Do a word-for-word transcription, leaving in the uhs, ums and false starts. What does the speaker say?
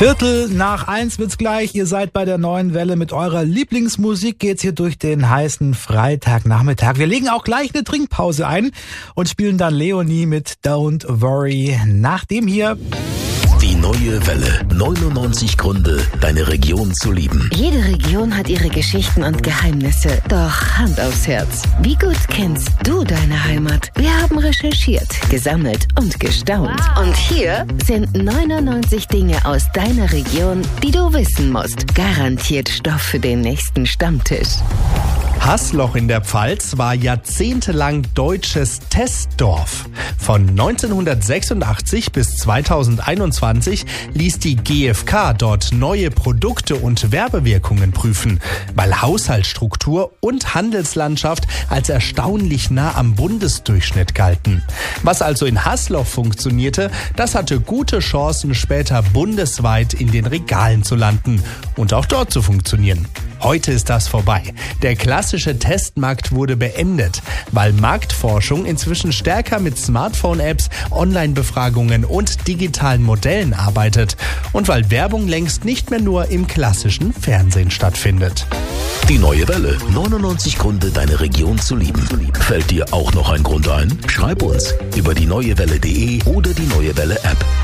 Viertel nach eins wird's gleich. Ihr seid bei der neuen Welle. Mit eurer Lieblingsmusik geht's hier durch den heißen Freitagnachmittag. Wir legen auch gleich eine Trinkpause ein und spielen dann Leonie mit Don't Worry. Nach dem hier... Die neue Welle. neunundneunzig Gründe, deine Region zu lieben. Jede Region hat ihre Geschichten und Geheimnisse. Doch Hand aufs Herz. Wie gut kennst du deine Heimat? Wir haben recherchiert, gesammelt und gestaunt. Wow. Und hier sind neunundneunzig Dinge aus deiner Region, die du wissen musst. Garantiert Stoff für den nächsten Stammtisch. Hasloch in der Pfalz war jahrzehntelang deutsches Testdorf. Von neunzehnhundertsechsundachtzig bis zweitausendeinundzwanzig ließ die G f K dort neue Produkte und Werbewirkungen prüfen, weil Haushaltsstruktur und Handelslandschaft als erstaunlich nah am Bundesdurchschnitt galten. Was also in Hasloch funktionierte, das hatte gute Chancen, später bundesweit in den Regalen zu landen und auch dort zu funktionieren. Heute ist das vorbei. Der klassische Testmarkt wurde beendet, weil Marktforschung inzwischen stärker mit Smartphone-Apps, Online-Befragungen und digitalen Modellen arbeitet und weil Werbung längst nicht mehr nur im klassischen Fernsehen stattfindet. Die neue Welle. neunundneunzig Gründe, deine Region zu lieben. Fällt dir auch noch ein Grund ein? Schreib uns über die neue welle punkt de oder die Neue Welle App.